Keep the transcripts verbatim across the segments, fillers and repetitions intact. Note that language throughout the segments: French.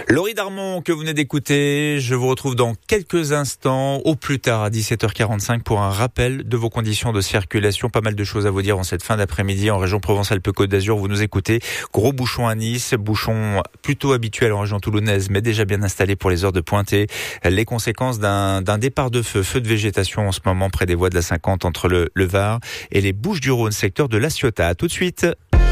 Laurie Darmon que vous venez d'écouter, je vous retrouve dans quelques instants, au plus tard à dix-sept heures quarante-cinq pour un rappel de vos conditions de circulation. Pas mal de choses à vous dire en cette fin d'après-midi en région Provence-Alpes-Côte d'Azur. Vous nous écoutez, gros bouchon à Nice, bouchon plutôt habituel en région toulonnaise mais déjà bien installé pour les heures de pointée. Les conséquences d'un, d'un départ de feu, feu de végétation en ce moment près des voies de la cinquante entre le, le Var et les Bouches-du-Rhône, secteur de La Ciotat. À tout de suite.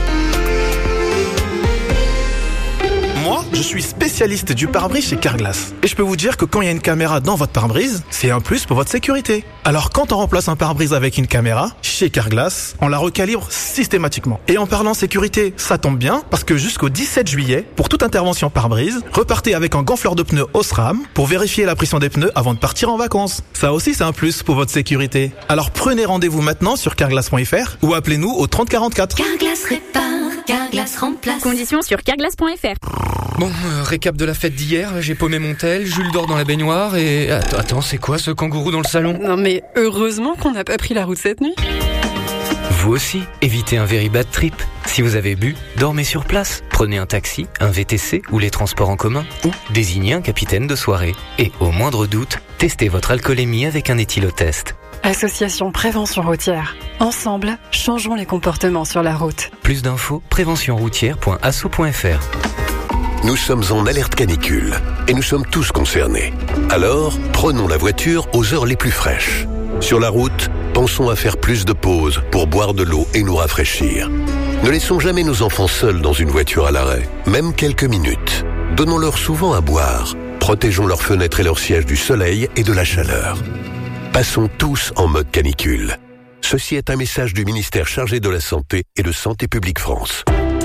Moi, je suis spécialiste du pare-brise chez Carglass. Et je peux vous dire que quand il y a une caméra dans votre pare-brise, c'est un plus pour votre sécurité. Alors quand on remplace un pare-brise avec une caméra, chez Carglass, on la recalibre systématiquement. Et en parlant sécurité, ça tombe bien, parce que jusqu'au dix-sept juillet, pour toute intervention pare-brise, repartez avec un gonfleur de pneus Osram pour vérifier la pression des pneus avant de partir en vacances. Ça aussi, c'est un plus pour votre sécurité. Alors prenez rendez-vous maintenant sur carglass point f r ou appelez-nous au trente quarante-quatre. Carglass répare, Carglass remplace. Conditions sur carglass point f r. Bon, euh, récap de la fête d'hier, j'ai paumé mon tel, Jules dort dans la baignoire et... Attends, attends, c'est quoi ce kangourou dans le salon ? Non mais heureusement qu'on n'a pas pris la route cette nuit. Vous aussi, évitez un very bad trip. Si vous avez bu, dormez sur place. Prenez un taxi, un V T C ou les transports en commun. Ou désignez un capitaine de soirée. Et au moindre doute, testez votre alcoolémie avec un éthylotest. Association Prévention Routière. Ensemble, changeons les comportements sur la route. Plus d'infos, prévention routière point asso point f r. Nous sommes en alerte canicule et nous sommes tous concernés. Alors, prenons la voiture aux heures les plus fraîches. Sur la route, pensons à faire plus de pauses pour boire de l'eau et nous rafraîchir. Ne laissons jamais nos enfants seuls dans une voiture à l'arrêt, même quelques minutes. Donnons-leur souvent à boire. Protégeons leurs fenêtres et leurs sièges du soleil et de la chaleur. Passons tous en mode canicule. Ceci est un message du ministère chargé de la Santé et de Santé publique France.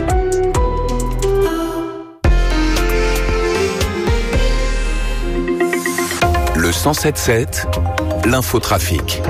Le cent sept sept, l'infotrafic.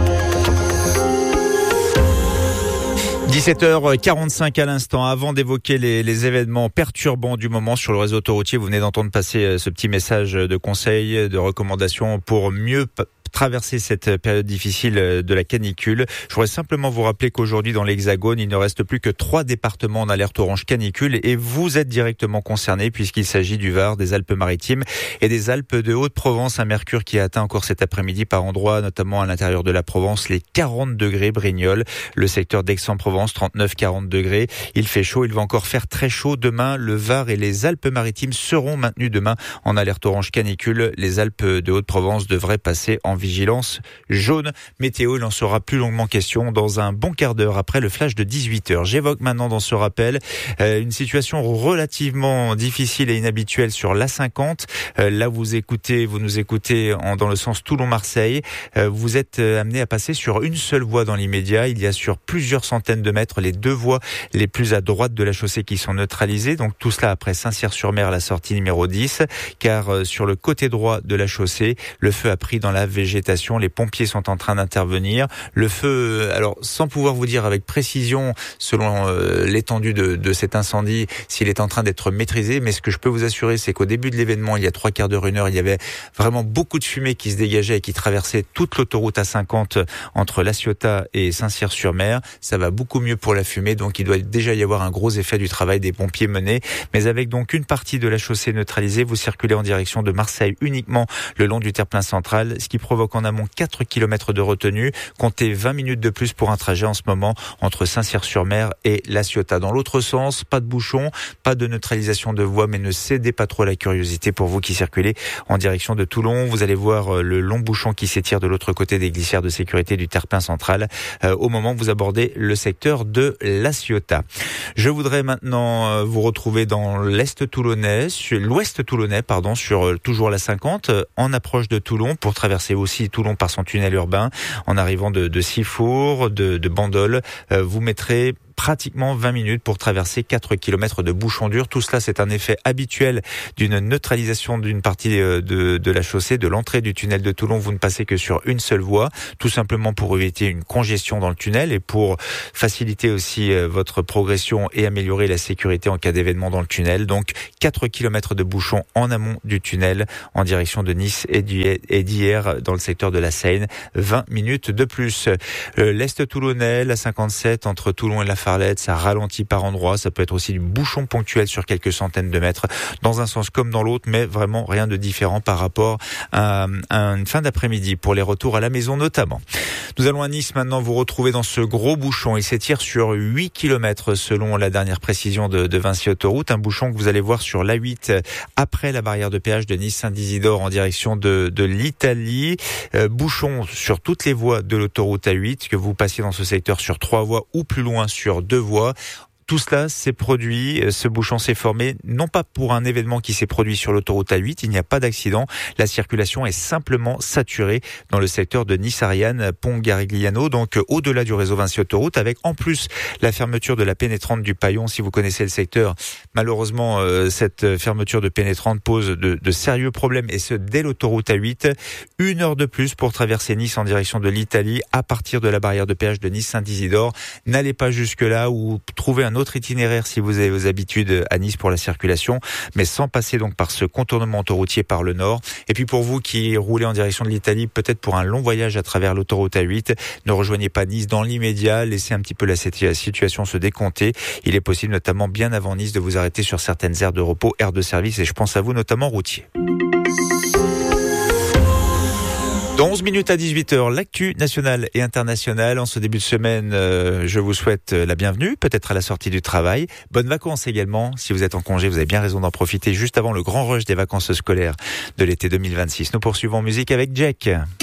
dix-sept heures quarante-cinq à l'instant, avant d'évoquer les, les événements perturbants du moment sur le réseau autoroutier, vous venez d'entendre passer ce petit message de conseil, de recommandation pour mieux p- traverser cette période difficile de la canicule. Je voudrais simplement vous rappeler qu'aujourd'hui dans l'Hexagone, il ne reste plus que trois départements en alerte orange canicule et vous êtes directement concernés puisqu'il s'agit du Var, des Alpes-Maritimes et des Alpes de Haute-Provence. Un mercure qui a atteint encore cet après-midi par endroits, notamment à l'intérieur de la Provence, les quarante degrés Brignoles, le secteur d'Aix-en-Provence, trente-neuf à quarante degrés. Il fait chaud, il va encore faire très chaud demain. Le Var et les Alpes-Maritimes seront maintenus demain en alerte orange canicule. Les Alpes de Haute-Provence devraient passer en vigilance jaune. Météo, il en sera plus longuement question dans un bon quart d'heure après le flash de dix-huit heures. J'évoque maintenant dans ce rappel euh, une situation relativement difficile et inhabituelle sur l'A cinquante. Euh, là, vous écoutez, vous nous écoutez en, dans le sens Toulon-Marseille. Euh, vous êtes euh, amené à passer sur une seule voie dans l'immédiat. Il y a sur plusieurs centaines de mètres les deux voies les plus à droite de la chaussée qui sont neutralisées. Donc tout cela après Saint-Cyr-sur-Mer, la sortie numéro dix. Car euh, sur le côté droit de la chaussée, le feu a pris dans la végétation. Les pompiers sont en train d'intervenir. Le feu, alors sans pouvoir vous dire avec précision, selon euh, l'étendue de, de cet incendie, s'il est en train d'être maîtrisé, mais ce que je peux vous assurer, c'est qu'au début de l'événement, il y a trois quarts d'heure, une heure, il y avait vraiment beaucoup de fumée qui se dégageait et qui traversait toute l'autoroute A cinquante entre La Ciotat et Saint-Cyr-sur-Mer. Ça va beaucoup mieux pour la fumée, donc il doit déjà y avoir un gros effet du travail des pompiers menés. Mais avec donc une partie de la chaussée neutralisée, vous circulez en direction de Marseille uniquement le long du terre-plein central, ce qui provoque en amont quatre kilomètres de retenue. Comptez vingt minutes de plus pour un trajet en ce moment entre Saint-Cyr-sur-Mer et La Ciotat. Dans l'autre sens, pas de bouchon, pas de neutralisation de voie, mais ne cédez pas trop à la curiosité pour vous qui circulez en direction de Toulon. Vous allez voir le long bouchon qui s'étire de l'autre côté des glissières de sécurité du terre-plein central euh, au moment où vous abordez le secteur de La Ciotat. Je voudrais maintenant euh, vous retrouver dans l'est toulonnais, sur l'ouest toulonnais, pardon, sur euh, toujours la cinquante, euh, en approche de Toulon pour traverser aussi Toulon par son tunnel urbain en arrivant de, de Sifour, de, de Bandol. Euh, vous mettrez pratiquement vingt minutes pour traverser quatre kilomètres de bouchons durs. Tout cela, c'est un effet habituel d'une neutralisation d'une partie de, de la chaussée, de l'entrée du tunnel de Toulon. Vous ne passez que sur une seule voie, tout simplement pour éviter une congestion dans le tunnel et pour faciliter aussi votre progression et améliorer la sécurité en cas d'événement dans le tunnel. Donc, quatre kilomètres de bouchons en amont du tunnel en direction de Nice et d'hier dans le secteur de la Seine. vingt minutes de plus. L'Est toulonnais, la cinquante-sept entre Toulon et la Farge, Fanfarlette, ça ralentit par endroits, ça peut être aussi du bouchon ponctuel sur quelques centaines de mètres, dans un sens comme dans l'autre, mais vraiment rien de différent par rapport à, à une fin d'après-midi pour les retours à la maison notamment. Nous allons à Nice maintenant vous retrouver dans ce gros bouchon. Il s'étire sur huit kilomètres selon la dernière précision de, de Vinci Autoroute. Un bouchon que vous allez voir sur l'A huit après la barrière de péage de Nice-Saint-Isidore en direction de, de l'Italie. Euh, bouchon sur toutes les voies de l'autoroute A huit, que vous passiez dans ce secteur sur trois voies ou plus loin sur deux voies. Tout cela s'est produit, ce bouchon s'est formé, non pas pour un événement qui s'est produit sur l'autoroute A huit, il n'y a pas d'accident. La circulation est simplement saturée dans le secteur de Nice-Ariane, Pont-Garigliano, donc au-delà du réseau Vinci Autoroute, avec en plus la fermeture de la pénétrante du Paillon. Si vous connaissez le secteur, malheureusement, euh, cette fermeture de pénétrante pose de, de sérieux problèmes, et ce dès l'autoroute A huit. Une heure de plus pour traverser Nice en direction de l'Italie à partir de la barrière de péage de Nice-Saint-Isidore. N'allez pas jusque-là ou trouvez un autre autre itinéraire si vous avez vos habitudes à Nice pour la circulation, mais sans passer donc par ce contournement autoroutier par le nord. Et puis pour vous qui roulez en direction de l'Italie, peut-être pour un long voyage à travers l'autoroute A huit, ne rejoignez pas Nice dans l'immédiat, laissez un petit peu la situation se décompter. Il est possible notamment bien avant Nice de vous arrêter sur certaines aires de repos, aires de service, et je pense à vous notamment routiers. Dans onze minutes à dix-huit heures, l'actu nationale et internationale. En ce début de semaine, euh, je vous souhaite la bienvenue, peut-être à la sortie du travail. Bonnes vacances également. Si vous êtes en congé, vous avez bien raison d'en profiter juste avant le grand rush des vacances scolaires de l'été deux mille vingt-six. Nous poursuivons en musique avec Jack.